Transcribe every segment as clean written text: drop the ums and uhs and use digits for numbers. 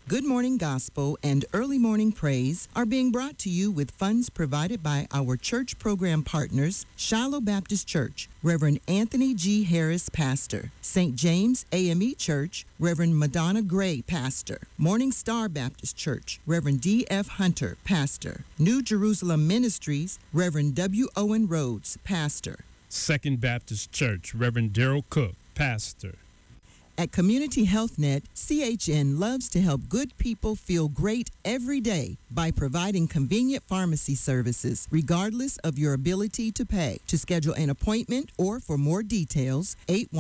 Good Morning Gospel and Early Morning Praise are being brought to you with funds provided by our church program partners, Shiloh Baptist Church, Reverend Anthony G. Harris, Pastor, St. James AME Church, Reverend Madonna Gray, Pastor, Morning Star Baptist Church, Reverend D.F. Hunter, Pastor, New Jerusalem Ministries, Reverend W. Owen Rhodes, Pastor, Second Baptist Church, Reverend Daryl Cook, Pastor. At Community Health Net, CHN loves to help good people feel great every day by providing convenient pharmacy services, regardless of your ability to pay. To schedule an appointment or for more details,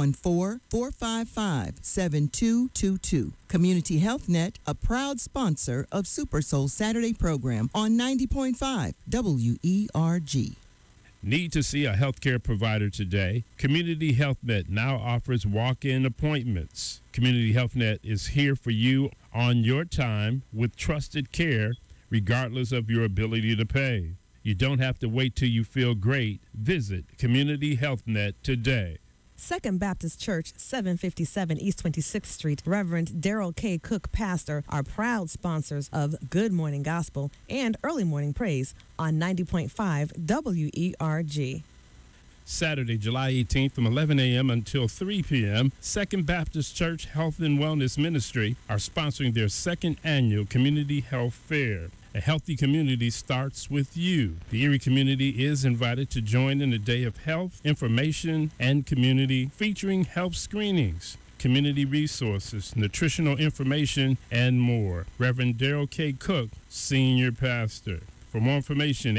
814-455-7222. Community Health Net, a proud sponsor of Super Soul Saturday program on 90.5 WERG. Need to see a healthcare provider today? Community Health Net now offers walk-in appointments. Community Health Net is here for you on your time with trusted care, regardless of your ability to pay. You don't have to wait till you feel great. Visit Community Health Net today. Second Baptist Church, 757 East 26th Street, Reverend Daryl K. Cook, Pastor, are proud sponsors of Good Morning Gospel and Early Morning Praise on 90.5 WERG. Saturday, July 18th from 11 a.m. until 3 p.m., Second Baptist Church Health and Wellness Ministry are sponsoring their second annual Community Health Fair. A healthy community starts with you. The Erie community is invited to join in a day of health, information, and community featuring health screenings, community resources, nutritional information, and more. Reverend Daryl K. Cook, Senior Pastor. For more information,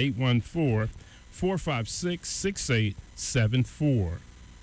814-456-6874.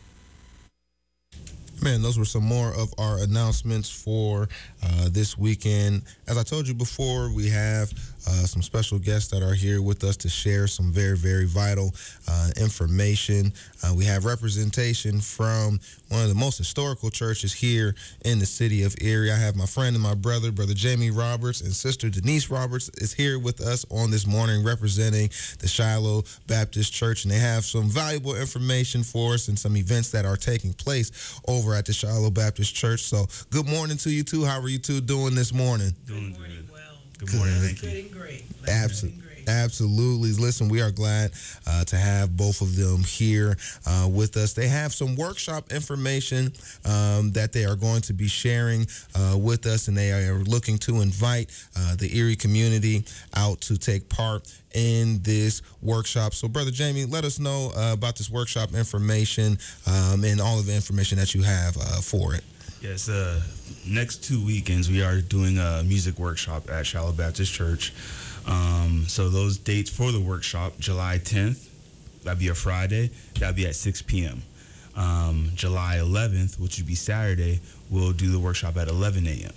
Man, those were some more of our announcements for this weekend. As I told you before, we have some special guests that are here with us to share some very, very vital information. We have representation from one of the most historical churches here in the city of Erie. I have my friend and my brother, Brother Jamie Roberts, and Sister Denise Roberts is here with us on this morning representing the Shiloh Baptist Church, and they have some valuable information for us and some events that are taking place over at the Shiloh Baptist Church. So good morning to you two. How are you two doing this morning? Doing good. Well. Good morning. Thank you. Good and great. Absolutely. Listen, we are glad to have both of them here with us. They have some workshop information that they are going to be sharing with us, and they are looking to invite the Erie community out to take part in this workshop. So, Brother Jamie, let us know about this workshop information and all of the information that you have for it. Yes, next 2 weekends we are doing a music workshop at Shiloh Baptist Church. So those dates for the workshop, July 10th, that'd be a Friday, that'd be at 6 p.m. July 11th, which would be Saturday, we'll do the workshop at 11 a.m.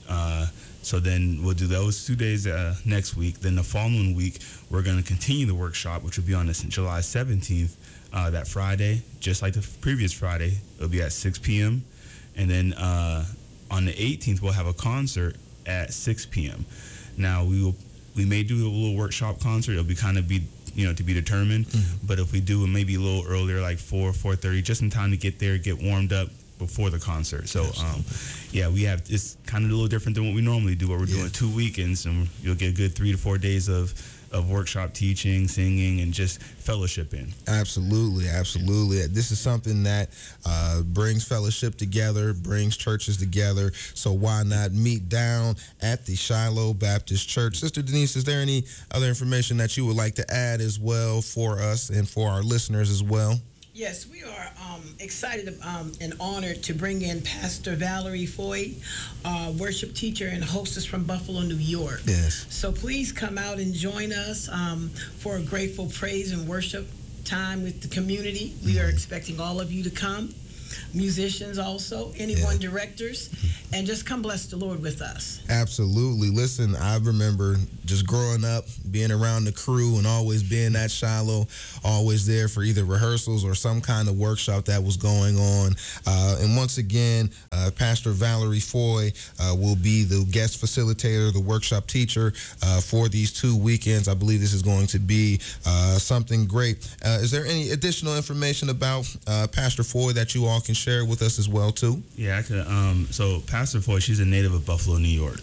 So then we'll do those 2 days next week. Then the following week, we're going to continue the workshop, which will be on July 17th, that Friday, just like the previous Friday. It'll be at 6 p.m. And then on the 18th, we'll have a concert at 6 p.m. Now, we may do a little workshop concert. It'll be to be determined. Mm-hmm. But if we do it maybe a little earlier, like 4:30, just in time to get there, get warmed up before the concert. So, it's kind of a little different than what we normally do, where we're doing 2 weekends, and you'll get a good 3 to 4 days of workshop teaching, singing, and just fellowshipping. Absolutely. This is something that brings fellowship together, brings churches together. So why not meet down at the Shiloh Baptist Church? Sister Denise, is there any other information that you would like to add as well for us and for our listeners as well? Yes, we are excited and honored to bring in Pastor Valerie Foy, worship teacher and hostess from Buffalo, New York. Yes. So please come out and join us for a grateful praise and worship time with the community. We are expecting all of you to come. Musicians also, directors, and just come bless the Lord with us. Absolutely. Listen, I remember just growing up, being around the crew and always being at Shiloh, always there for either rehearsals or some kind of workshop that was going on. And once again, Pastor Valerie Foy will be the guest facilitator, the workshop teacher for these 2 weekends. I believe this is going to be something great. Is there any additional information about Pastor Foy that you all all can share with us as well too. Yeah, I could. So Pastor Foy, she's a native of Buffalo, New York.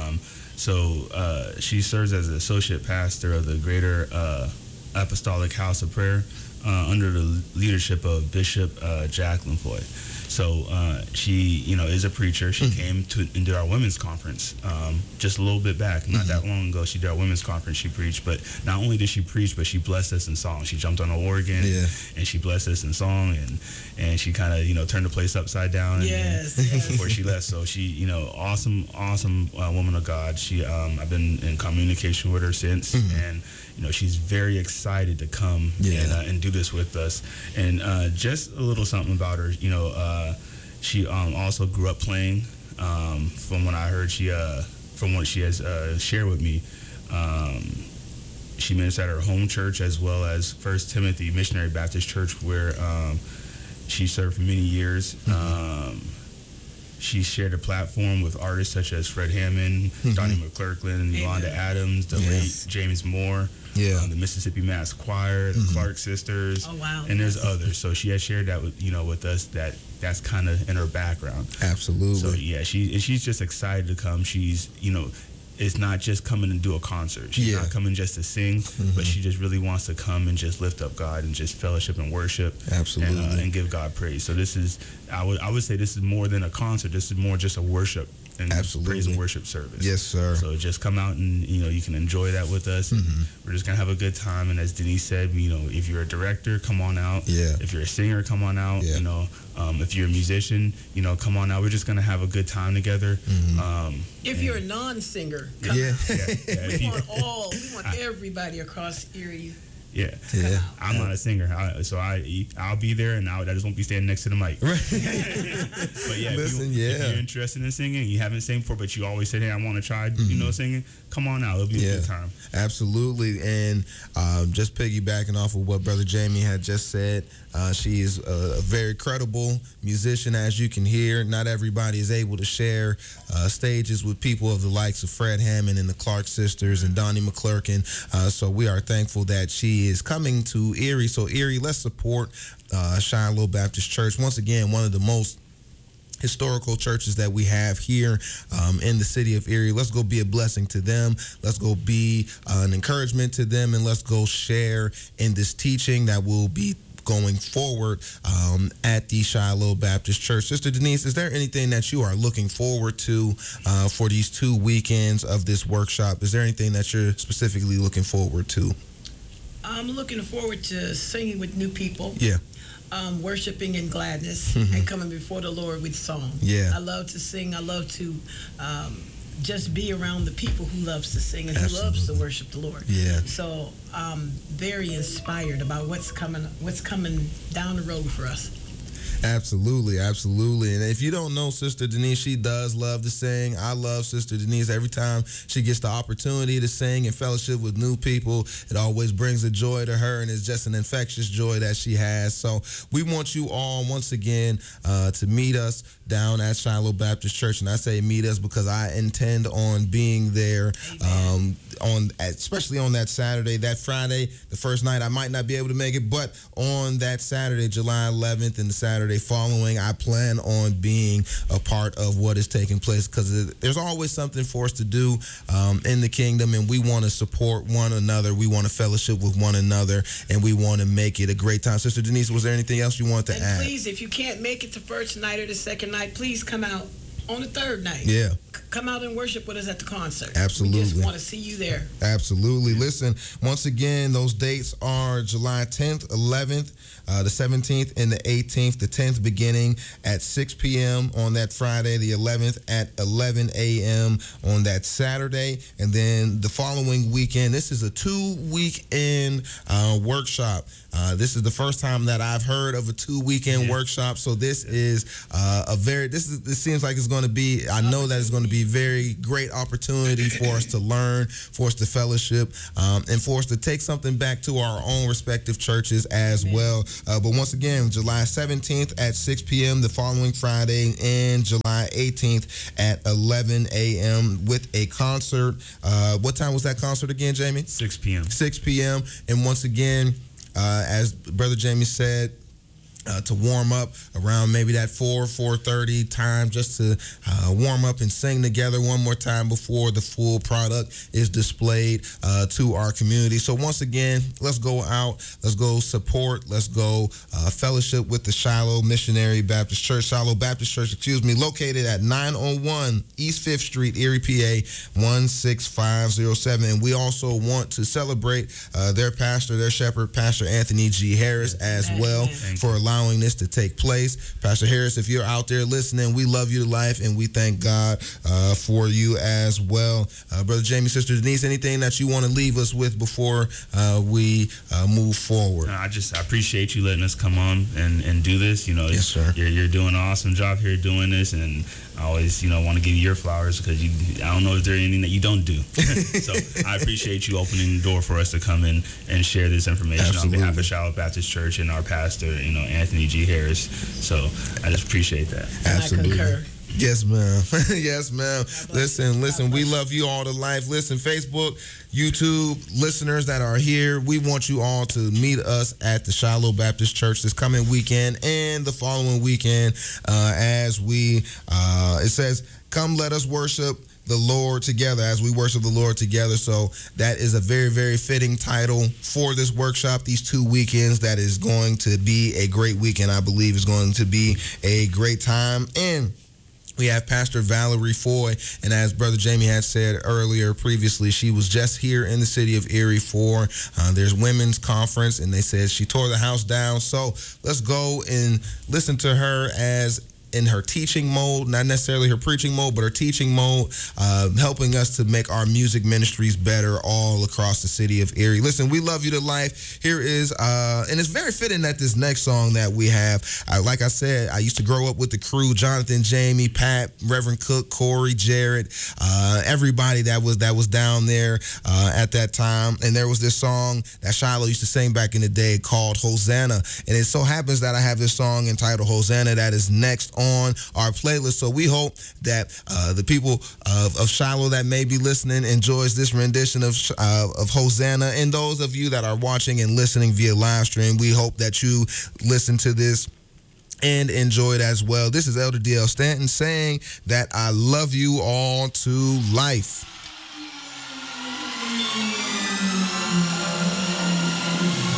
She serves as the associate pastor of the Greater Apostolic House of Prayer under the leadership of Bishop Jacqueline Foy. So she, is a preacher. She came to and did our women's conference just a little bit back, not that long ago. She did our women's conference. She preached, but not only did she preach, but she blessed us in song. She jumped on an organ and she blessed us in song, and she kind of turned the place upside down. Yes. Before she left, so she awesome woman of God. She I've been in communication with her since, and she's very excited to come and do this with us. And just a little something about her, she also grew up playing. From what I heard, from what she has shared with me, she ministered at her home church as well as First Timothy Missionary Baptist Church, where she served for many years. She shared a platform with artists such as Fred Hammond, Donnie McClurkin, Yolanda Adams, the late James Moore, the Mississippi Mass Choir, the Clark Sisters, and there's others. So she has shared that with us. That's kind of in her background. Absolutely. So she's just excited to come. She's it's not just coming to do a concert. She's not coming just to sing, but she just really wants to come and just lift up God and just fellowship and worship. Absolutely. And give God praise. So this is, I would say this is more than a concert. This is more just a worship and praise and worship service. Yes, sir. So just come out and you can enjoy that with us. We're just gonna have a good time. And as Denise said, if you're a director, come on out. If you're a singer, come on out. If you're a musician, come on out. We're just gonna have a good time together. If you're a non-singer, come out. We want everybody across Erie. I'm not a singer, so I'll be there, and I just won't be standing next to the mic. But if you're interested in singing, you haven't sang before, but you always said, "Hey, I want to try," singing. Come on out; it'll be a good time. Absolutely, and just piggybacking off of what Brother Jamie had just said, she is a very credible musician, as you can hear. Not everybody is able to share stages with people of the likes of Fred Hammond and the Clark Sisters and Donnie McClurkin. So we are thankful that she is coming to Erie. So Erie, let's support Shiloh Baptist Church. Once again, one of the most historical churches that we have here in the city of Erie. Let's go be a blessing to them. Let's go be an encouragement to them, and let's go share in this teaching that will be going forward at the Shiloh Baptist Church. Sister Denise, is there anything that you are looking forward to for these 2 weekends of this workshop? Is there anything that you're specifically looking forward to? I'm looking forward to singing with new people. Worshiping in gladness and coming before the Lord with song. I love to sing. I love to just be around the people who loves to sing and who loves to worship the Lord. So I'm very inspired about what's coming down the road for us. Absolutely. And if you don't know Sister Denise, she does love to sing. I love Sister Denise. Every time she gets the opportunity to sing and fellowship with new people, it always brings a joy to her, and it's just an infectious joy that she has. So we want you all, once again, to meet us down at Shiloh Baptist Church. And I say meet us because I intend on being there especially on that Saturday. That Friday, the first night, I might not be able to make it, but on that Saturday, July 11th, and the Saturday following, I plan on being a part of what is taking place, because there's always something for us to do in the kingdom, and we want to support one another. We want to fellowship with one another, and we want to make it a great time. Sister Denise, was there anything else you wanted to add? Please, if you can't make it the first night or the second night, please come out on the third night. Come out and worship with us at the concert. Absolutely. We just want to see you there. Absolutely. Listen, once again, those dates are July 10th, 11th, the 17th, and the 18th. The 10th beginning at 6 p.m. on that Friday, the 11th at 11 a.m. on that Saturday, and then the following weekend. This is a 2-weekend workshop. This is the first time that I've heard of a 2-weekend workshop. So this is this seems like it's going to be, I know that it's going to be a very great opportunity for us to learn, for us to fellowship, and for us to take something back to our own respective churches as well. But once again, July 17th at 6 p.m. the following Friday, and July 18th at 11 a.m. with a concert. What time was that concert again, Jamie? 6 p.m. 6 p.m. And once again, as Brother Jamie said, to warm up around maybe that 4:30 time, just to warm up and sing together one more time before the full product is displayed to our community. So once again, let's go out, let's go support, let's go fellowship with the Shiloh Missionary Baptist Church, Shiloh Baptist Church, located at 901 East 5th Street, Erie, PA 16507. And we also want to celebrate their pastor, their shepherd, Pastor Anthony G. Harris, as well, for allowing this to take place. Pastor Harris, if you're out there listening, we love you to life, and we thank God for you as well. Brother Jamie, Sister Denise, anything that you want to leave us with before we move forward? I appreciate you letting us come on and do this. Yes, sir. You're doing an awesome job here doing this, and I always, want to give you your flowers, because I don't know if there's anything that you don't do. So I appreciate you opening the door for us to come in and share this information. Absolutely. On behalf of Shiloh Baptist Church and our pastor, Anthony G. Harris. So I just appreciate that. Absolutely. I concur. Yes, ma'am. Yes, ma'am. Listen, we love you all to life. Listen, Facebook, YouTube, listeners that are here, we want you all to meet us at the Shiloh Baptist Church this coming weekend and the following weekend as we, it says, come let us worship the Lord together, as we worship the Lord together. So that is a very, very fitting title for this workshop, these 2 weekends. That is going to be a great weekend. I believe is going to be a great time. And we have Pastor Valerie Foy, and as Brother Jamie had said earlier previously, she was just here in the city of Erie for there's women's conference, and they said she tore the house down. So let's go and listen to her as in her teaching mode, not necessarily her preaching mode, but her teaching mode, helping us to make our music ministries better all across the city of Erie. Listen, we love you to life. Here is, and it's very fitting that this next song that we have, like I said, I used to grow up with the crew, Jonathan, Jamie, Pat, Reverend Cook, Corey, Jared, everybody that was down there at that time. And there was this song that Shiloh used to sing back in the day called Hosanna. And it so happens that I have this song entitled Hosanna that is next on our playlist. So we hope that the people of Shiloh that may be listening enjoys this rendition of Hosanna. And those of you that are watching and listening via live stream, we hope that you listen to this and enjoy it as well. This is Elder D.L. Stanton saying that I love you all to life.